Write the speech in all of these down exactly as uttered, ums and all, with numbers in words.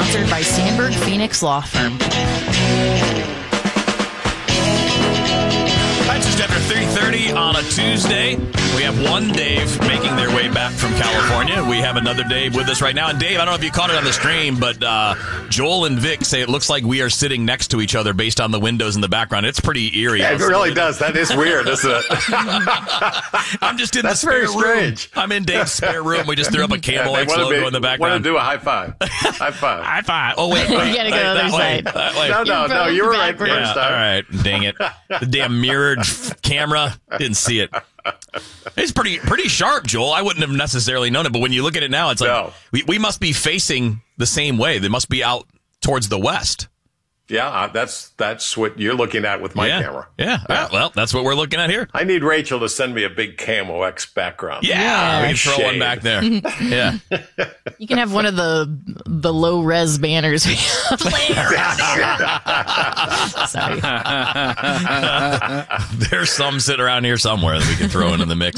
sponsored by Sandberg Phoenix Law Firm. It's just after three thirty on a Tuesday. We have one Dave making their way back from California. We have another Dave with us right now. And Dave, I don't know if you caught it on the stream, but uh, Joel and Vic say it looks like we are sitting next to each other based on the windows in the background. It's pretty eerie. Yeah, it really does. That is weird, isn't it? I'm just in That's the spare very strange. room. I'm in Dave's spare room. We just threw up a Camel Yeah, X wanna logo be- in the background. Want to do a high five? High five. High five. Oh, wait. wait You gotta go wait, the other that way, side. that way. No, no, You no. broke You were right the backwards. first Yeah, all time. right. Dang it. The damn mirrored f- camera. Didn't see it. It's pretty pretty sharp, Joel. I wouldn't have necessarily known it, but when you look at it now, it's like No. we, we must be facing the same way. They must be out towards the west. Yeah, uh, that's that's what you're looking at with my yeah. camera. Yeah. Yeah. Well, that's what we're looking at here. I need Rachel to send me a big Camo X background. Yeah. Yeah. We can throw Shade. one back there. Yeah. You can have one of the the low res banners we have laying around here. Sorry. There's some sit around here somewhere that we can throw into the mix.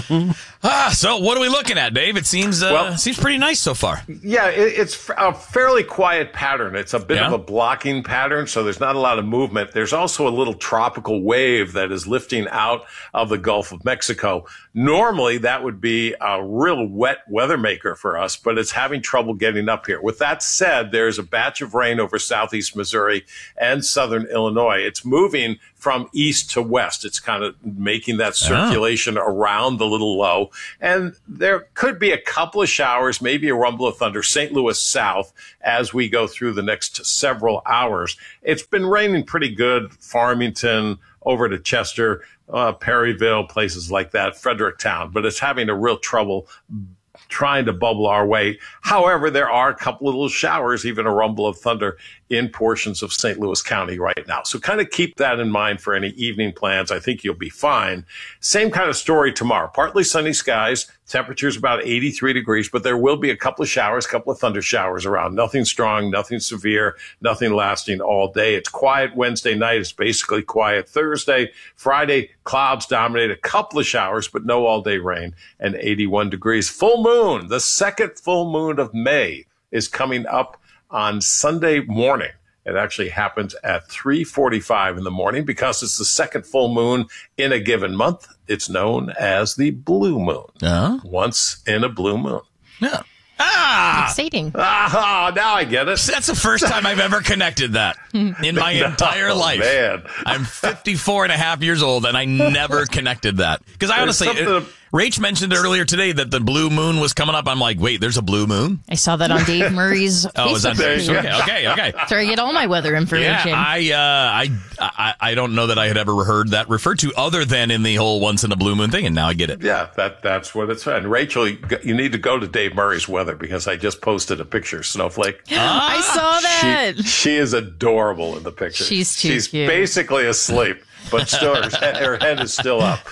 ah, so what are we looking at, Dave? It seems uh, Well- seems pretty nice so far. Yeah, it, it's a fairly quiet pattern. It's a bit Yeah. of a blocking pattern, so there's not a lot of movement. There's also a little tropical wave that is lifting out of the Gulf of Mexico. Normally, that would be a real wet weather maker for us, but it's having trouble getting up here. With that said, there's a batch of rain over southeast Missouri and southern Illinois. It's moving from east to west. It's kind of making that circulation around the little low. And there could be a couple of showers, maybe a rumble of thunder, Saint Louis south, as we go through the next several hours. It's been raining pretty good, Farmington, over to Chester, uh, Perryville, places like that, Fredericktown, but it's having a real trouble trying to bubble our way. However, there are a couple of little showers, even a rumble of thunder in portions of Saint Louis County right now. So kind of keep that in mind for any evening plans. I think you'll be fine. Same kind of story tomorrow. Partly sunny skies, temperatures about eighty-three degrees, but there will be a couple of showers, a couple of thunder showers around. Nothing strong, nothing severe, nothing lasting all day. It's quiet Wednesday night. It's basically quiet Thursday. Friday, clouds dominate, a couple of showers, but no all-day rain, and eighty-one degrees. Full moon, the second full moon of May, is coming up on Sunday morning. It actually happens at three forty-five in the morning because it's the second full moon in a given month. It's known as the blue moon. Uh-huh. Once in a blue moon. Yeah. Ah! Exciting. Ah, now I get it. That's the first time I've ever connected that in my entire Oh, life. man. I'm fifty-four and a half years old, and I never connected that. Because I There's honestly, something- it, Rach mentioned earlier today that the blue moon was coming up. I'm like, wait, there's a blue moon? I saw that on Dave Murray's Oh, is that Facebook There page. you go. okay? Okay, okay. That's where I get all my weather information. Yeah, I, uh, I, I, I don't know that I had ever heard that referred to other than in the whole once in a blue moon thing, and now I get it. Yeah, that that's what it's. And Rachel, you g- you need to go to Dave Murray's weather because I just posted a picture of Snowflake. I saw that. She, she is adorable in the picture. She's too She's cute. basically asleep, but still her, head- her head is still up.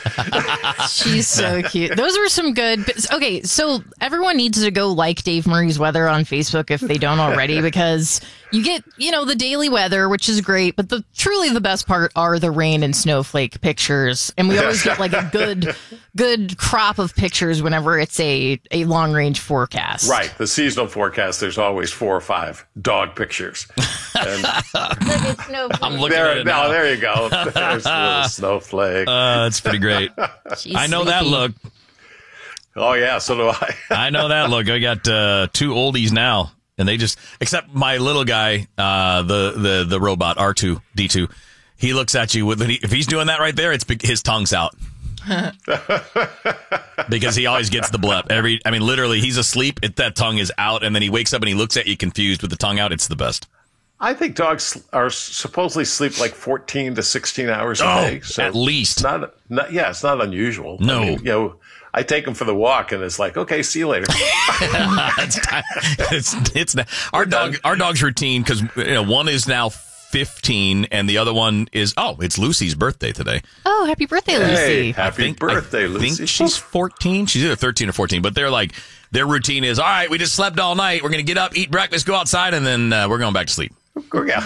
She's so cute. Those were some good. Okay, so everyone needs to go like Dave Murray's weather on Facebook if they don't already, because you get, you know, the daily weather, which is great, but the truly the best part are the rain and snowflake pictures, and we always get like a good, good crop of pictures whenever it's a a long range forecast. Right, the seasonal forecast. There's always four or five dog pictures. And I'm looking there, at it no, now. there you go. There's a little snowflake. Uh, that's pretty great. She's I know that sleepy. look. Oh yeah, so do I. I know that look. I got uh, two oldies now, and they just, except my little guy, uh, the the the robot R two D two. He looks at you with, if he's doing that right there, it's be- his tongue's out. Because he always gets the blep. Every, I mean, literally, he's asleep. It, that tongue is out, and then he wakes up and he looks at you confused with the tongue out. It's the best. I think dogs are supposedly sleep like fourteen to sixteen hours a Oh, day. So at least. It's not, not, yeah, it's not unusual. No. I mean, you know, I take them for the walk, and it's like, okay, see you later. it's, time- it's, it's our dog. Our dog's routine, because you know, one is now fifteen, and the other one is, oh, it's Lucy's birthday today. Oh, happy birthday, Lucy! Hey, I happy think, birthday, I Lucy. think she's fourteen. She's either thirteen or fourteen, but they're like, their routine is, all right, we just slept all night. We're going to get up, eat breakfast, go outside, and then uh, we're going back to sleep. Yeah.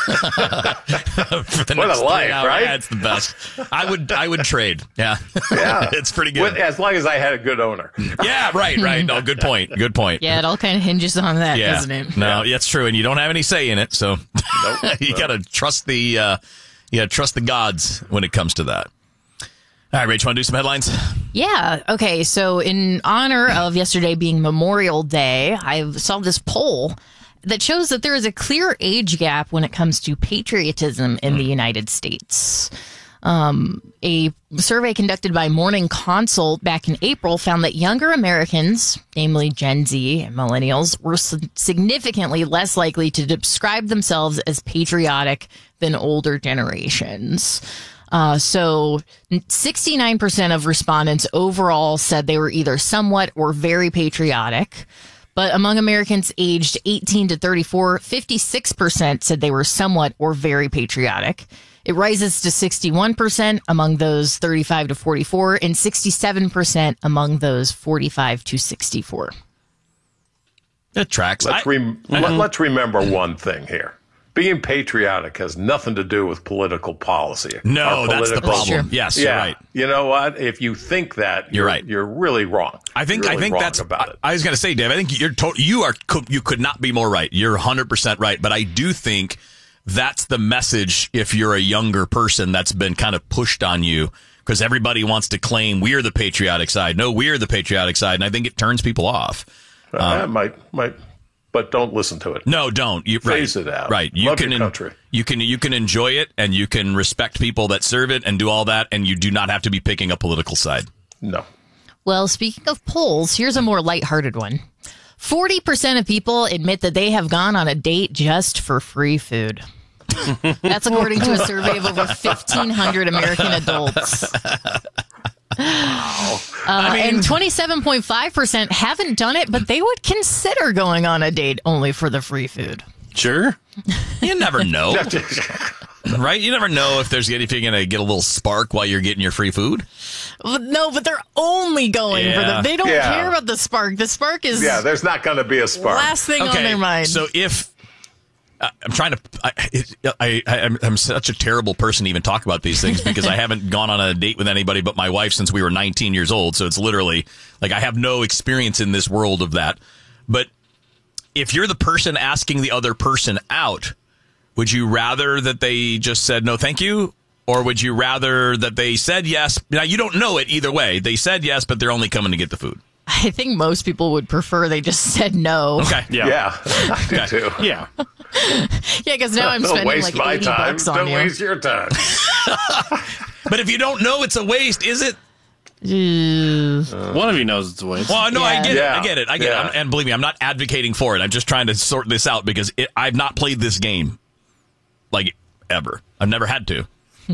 For the What next a life, three hours. right? Yeah, it's the best. I would I would trade. Yeah. Yeah. It's pretty good. With- as long as I had a good owner. Yeah, right, right. No, good point. Good point. Yeah, it all kind of hinges on that, Yeah. doesn't it? No, that's true, and you don't have any say in it, so Nope. you No. got to trust the uh, you got to trust the gods when it comes to that. All right, Rach, want to do some headlines? Yeah. Okay. So, in honor of yesterday being Memorial Day, I saw this poll that shows that there is a clear age gap when it comes to patriotism in the United States. Um, a survey conducted by Morning Consult back in April found that younger Americans, namely Gen Z and millennials, were significantly less likely to describe themselves as patriotic than older generations. Uh, so sixty-nine percent of respondents overall said they were either somewhat or very patriotic. But among Americans aged eighteen to thirty-four, fifty-six percent said they were somewhat or very patriotic. It rises to sixty-one percent among those thirty-five to forty-four and sixty-seven percent among those forty-five to sixty-four. It tracks. Let's, I- rem- let, let's remember one thing here. Being patriotic has nothing to do with political policy. no, Or that's the political- problem. Yes, Yeah. you're right. You know what? If you think that, You're you're, right. You're really wrong. I think You're I really think wrong that's about it. I, I was going to say, Dave. I think you're to, you are you could not be more right. You're one hundred percent right. But I do think that's the message. If you're a younger person, that's been kind of pushed on you because everybody wants to claim we're the patriotic side. No, we're the patriotic side, and I think it turns people off. Uh, that might might, but don't listen to it. No, don't. You, Phase right, it out. Right. You Love can your country. You can you can enjoy it, and you can respect people that serve it, and do all that, and you do not have to be picking a political side. No. Well, speaking of polls, here's a more lighthearted one. forty percent of people admit that they have gone on a date just for free food. That's according to a survey of over fifteen hundred American adults. Wow. Uh, I mean- and twenty-seven point five percent haven't done it, but they would consider going on a date only for the free food. Sure. You never know, right? You never know if there's if you're going to get a little spark while you're getting your free food. Well, no, but they're only going for Yeah. the. They don't Yeah. care about the spark. The spark is Yeah, there's not going to be a spark. last thing on their mind. So if uh, I'm trying to, I, I, I, I'm, I'm such a terrible person to even talk about these things because I haven't gone on a date with anybody but my wife since we were nineteen years old. So it's literally like I have no experience in this world of that. But if you're the person asking the other person out, would you rather that they just said no, thank you? Or would you rather that they said yes? Now, you don't know it either way. They said yes, but they're only coming to get the food. I think most people would prefer they just said no. Okay. Yeah. Yeah, I do Okay. too. Yeah. Yeah, because now I'm Don't spending waste like my eighty time. bucks on Don't you. waste your time. But if you don't know it's a waste, is it? One of you knows it's a waste. Well, no, I Yeah. get Yeah. it. I get it. I get Yeah. it. I'm, and believe me, I'm not advocating for it. I'm just trying to sort this out because it, I've not played this game like ever. I've never had to.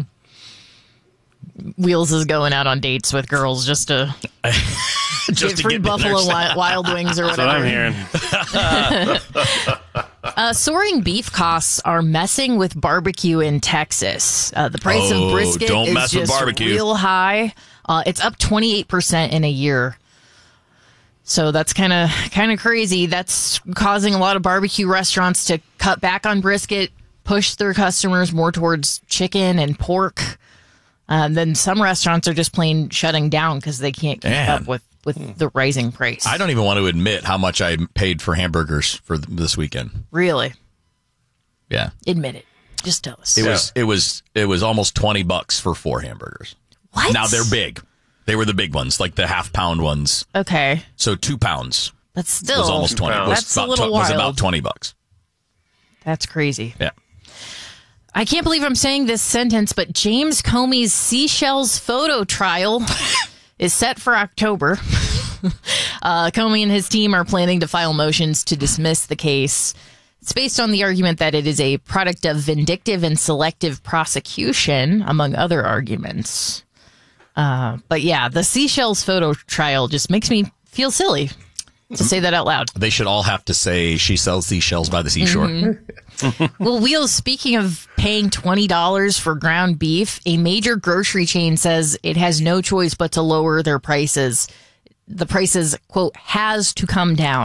Wheels is going out on dates with girls just to Just get to free get Buffalo dinners. wi- Wild Wings or That's what I'm whatever. hearing. Uh, soaring beef costs are messing with barbecue in Texas. Uh, the price Oh, of brisket don't is mess with just barbecue. real high. Uh, it's up twenty-eight percent in a year. So that's kind of kind of crazy. That's causing a lot of barbecue restaurants to cut back on brisket, push their customers more towards chicken and pork. Um, then some restaurants are just plain shutting down because they can't keep Man. up with, with the rising price. I don't even want to admit how much I paid for hamburgers for th- this weekend. Really Yeah, admit it. Just tell us. it was it was it was almost twenty bucks for four hamburgers. What? Now they're big. They were the big ones, like the half pound ones. Okay. So two pounds But still, was almost twenty. pounds. Was That's a about little tw- was about wild. twenty bucks. That's crazy. Yeah. I can't believe I'm saying this sentence, but James Comey's seashells photo trial is set for October. uh, Comey and his team are planning to file motions to dismiss the case. It's based on the argument that it is a product of vindictive and selective prosecution, among other arguments. Uh, but yeah, the seashells photo trial just makes me feel silly to say that out loud. They should all have to say she sells these shells by the seashore. Mm-hmm. Well, Wheels, speaking of paying twenty dollars for ground beef, a major grocery chain says it has no choice but to lower their prices. The prices, quote, has to come down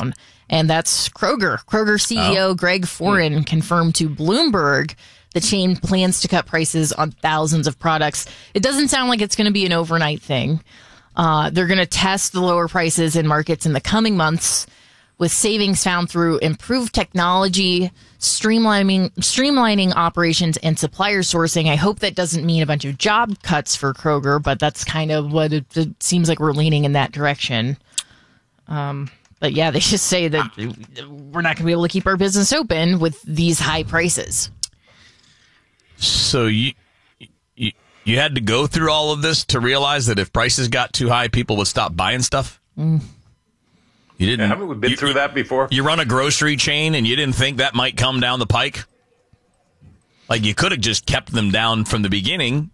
and that's Kroger. Kroger C E O Oh. Greg Foran confirmed to Bloomberg the chain plans to cut prices on thousands of products. It doesn't sound like it's going to be an overnight thing. Uh, they're going to test the lower prices in markets in the coming months, with savings found through improved technology, streamlining streamlining operations, and supplier sourcing. I hope that doesn't mean a bunch of job cuts for Kroger, but that's kind of what it, it seems like we're leaning in that direction. Um, but yeah, they just say that we're not going to be able to keep our business open with these high prices. So you, you you had to go through all of this to realize that if prices got too high, people would stop buying stuff? Mm. You didn't. Yeah, haven't we been you, through that before? You run a grocery chain and you didn't think that might come down the pike? Like, you could have just kept them down from the beginning.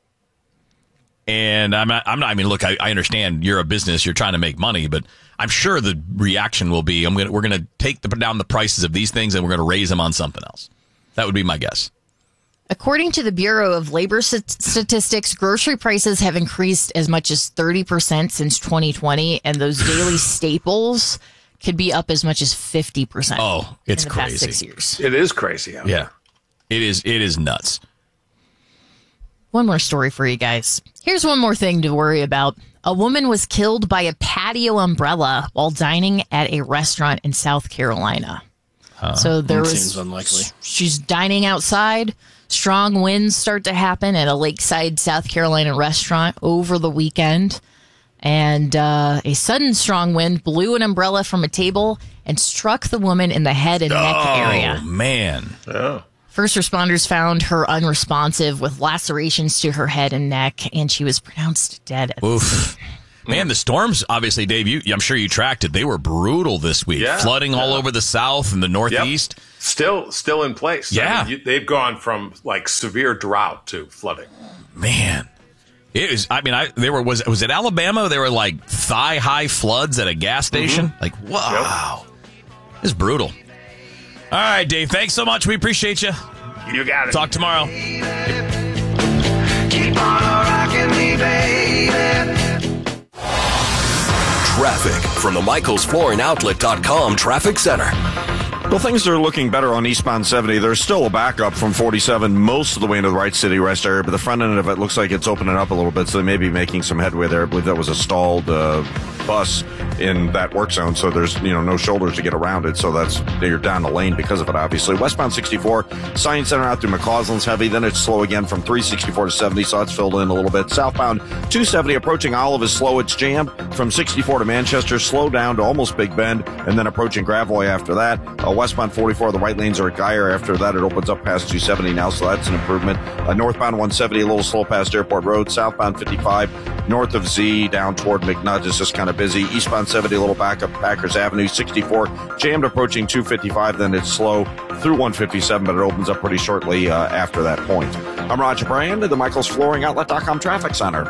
And I'm not, I'm not I mean, look, I, I understand you're a business, you're trying to make money, but I'm sure the reaction will be, I'm gonna, we're going to take the, down the prices of these things and we're going to raise them on something else. That would be my guess. According to the Bureau of Labor St- Statistics, grocery prices have increased as much as thirty percent since twenty twenty, and those daily staples could be up as much as fifty percent. Oh, it's in the crazy. Past six years. It is crazy. Out Yeah. there. It is, it is nuts. One more story for you guys. Here's one more thing to worry about. A woman was killed by a patio umbrella while dining at a restaurant in South Carolina. Huh. So there That was, seems unlikely. She's dining outside. Strong winds start to happen at a lakeside South Carolina restaurant over the weekend. And uh, a sudden strong wind blew an umbrella from a table and struck the woman in the head and neck Oh, area. man. Oh. First responders found her unresponsive with lacerations to her head and neck, and she was pronounced dead at the scene. Oof. Man, the storms, obviously, Dave, you, I'm sure you tracked it. They were brutal this week. Yeah, Flooding all yeah. over the south and the northeast. Yep. Still, still in place. Yeah. I mean, you, they've gone from like severe drought to flooding. Man, it is. I mean, I there were was was it Alabama? There were like thigh high floods at a gas station. Mm-hmm. Like, wow, it's brutal. All right, Dave. Thanks so much. We appreciate you. You got it. Talk tomorrow. Keep on rocking me, baby. Traffic from the Michaels Flooring Outlet dot com Traffic Center. Well, things are looking better on eastbound seventy. There's still a backup from forty-seven most of the way into the Wright City rest area, but the front end of it looks like it's opening up a little bit, so they may be making some headway there. I believe that was a stalled uh, bus in that work zone, so there's you know no shoulders to get around it, so that's you're down the lane because of it, obviously. Westbound sixty-four, Science Center out through McCausland's heavy, then it's slow again from three sixty-four to seventy, so that's filled in a little bit. Southbound two seventy approaching Olive is slow, it's jammed from sixty-four to Manchester, slow down to almost Big Bend, and then approaching Gravois after that. Uh, westbound forty-four, the right lanes are at Geyer. After that, it opens up past two seventy now, so that's an improvement. Uh, northbound one seventy, a little slow past Airport Road. Southbound fifty-five, north of Z, down toward McNutt is just kind of busy. Eastbound seventy, a little back up Packers Avenue. sixty-four, jammed approaching two fifty-five, then it's slow through one fifty-seven, but it opens up pretty shortly uh, after that point. I'm Roger Brand at the Michaels Flooring Outlet dot com Traffic Center.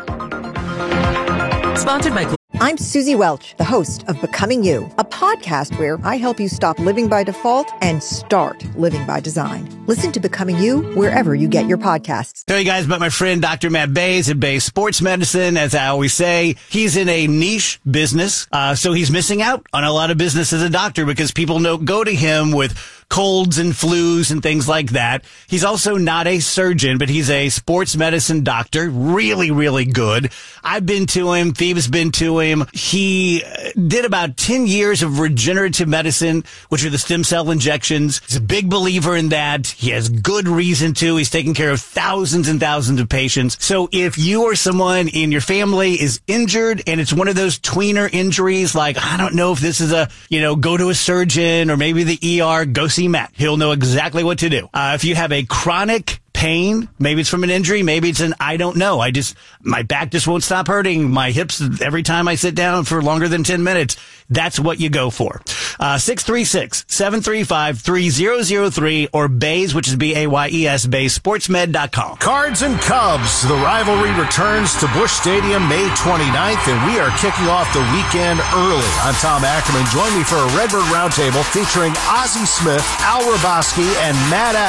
Sponsored by... I'm Susie Welch, the host of Becoming You, a podcast where I help you stop living by default and start living by design. Listen to Becoming You wherever you get your podcasts. Tell you guys about my friend Doctor Matt Bays at Bays Sports Medicine. As I always say, he's in a niche business, uh, so he's missing out on a lot of business as a doctor because people know go to him with colds and flus and things like that. He's also not a surgeon, but he's a sports medicine doctor. Really, really good. I've been to him. Phoebe's been to him. He did about ten years of regenerative medicine, which are the stem cell injections. He's a big believer in that. He has good reason to. He's taken care of thousands and thousands of patients. So if you or someone in your family is injured and it's one of those tweener injuries, like, I don't know if this is a, you know, go to a surgeon or maybe the E R, go see Matt. He'll know exactly what to do. Uh, if you have a chronic pain, maybe it's from an injury, maybe it's an I don't know. I just, my back just won't stop hurting. My hips, every time I sit down for longer than ten minutes, that's what you go for. Uh, six three six, seven three five, three zero zero three or Bays, which is B A Y E S, Bays Sports Med dot com. Cards and Cubs. The rivalry returns to Busch Stadium May twenty-ninth, and we are kicking off the weekend early. I'm Tom Ackerman. Join me for a Redbird Roundtable featuring Ozzie Smith, Al Raboski, and Matt Adams.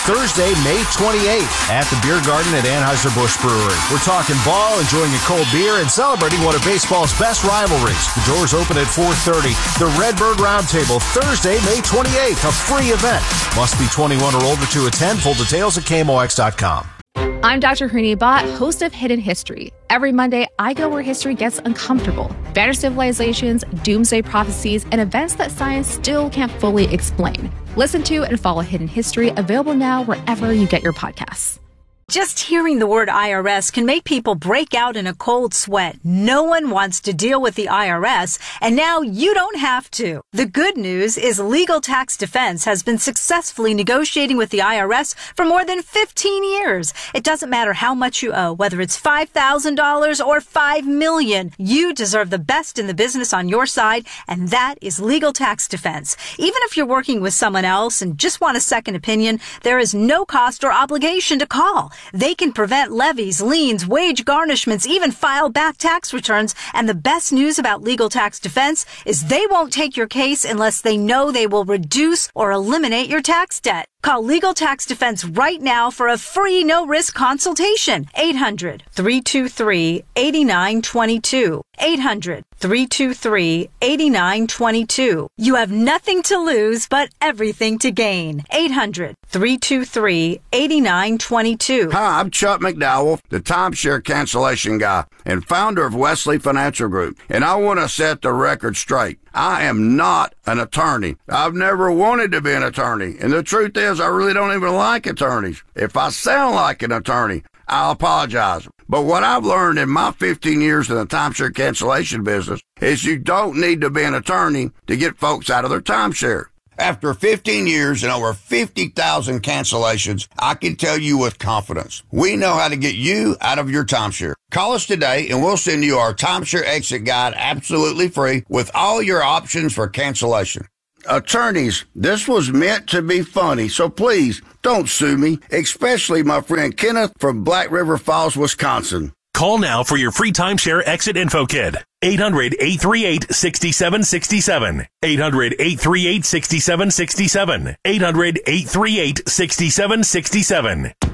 Thursday, May twenty-eighth at the Beer Garden at Anheuser-Busch Brewery. We're talking ball, enjoying a cold beer, and celebrating one of baseball's best rivalries. The doors open at four thirty. The Redbird Roundtable, Thursday, May twenty-eighth, a free event. Must be twenty-one or older to attend. Full details at K M O X dot com. I'm Doctor Hrini Bhatt, host of Hidden History. Every Monday, I go where history gets uncomfortable. Vanished civilizations, doomsday prophecies, and events that science still can't fully explain. Listen to and follow Hidden History, available now wherever you get your podcasts. Just hearing the word I R S can make people break out in a cold sweat. No one wants to deal with the I R S, and now you don't have to. The good news is Legal Tax Defense has been successfully negotiating with the I R S for more than fifteen years. It doesn't matter how much you owe, whether it's five thousand dollars or five million dollars. You deserve the best in the business on your side, and that is Legal Tax Defense. Even if you're working with someone else and just want a second opinion, there is no cost or obligation to call. They can prevent levies, liens, wage garnishments, even file back tax returns. And the best news about Legal Tax Defense is they won't take your case unless they know they will reduce or eliminate your tax debt. Call Legal Tax Defense right now for a free no-risk consultation. eight hundred, three two three, eight nine two two. eight hundred, three two three, eight nine two two. You have nothing to lose but everything to gain. eight hundred, three two three, eight nine two two. Hi, I'm Chuck McDowell, the timeshare cancellation guy and founder of Wesley Financial Group. And I want to set the record straight. I am not an attorney. I've never wanted to be an attorney. And the truth is, I really don't even like attorneys. If I sound like an attorney, I'll apologize. But what I've learned in my fifteen years in the timeshare cancellation business is you don't need to be an attorney to get folks out of their timeshare. After fifteen years and over fifty thousand cancellations, I can tell you with confidence, we know how to get you out of your timeshare. Call us today and we'll send you our timeshare exit guide absolutely free with all your options for cancellation. Attorneys, this was meant to be funny, so please don't sue me, especially my friend Kenneth from Black River Falls, Wisconsin. Call now for your free timeshare exit info kit. eight hundred, eight three eight, six seven six seven. eight hundred, eight three eight, six seven six seven. eight hundred, eight three eight, six seven six seven.